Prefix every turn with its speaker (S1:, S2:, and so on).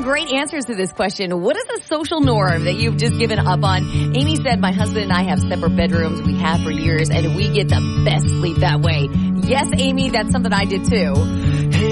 S1: great answers to this question. What is a social norm that you've just given up on? Amy said, my husband and I have separate bedrooms. We have for years, and we get the best sleep that way. Yes, Amy, that's something I did too.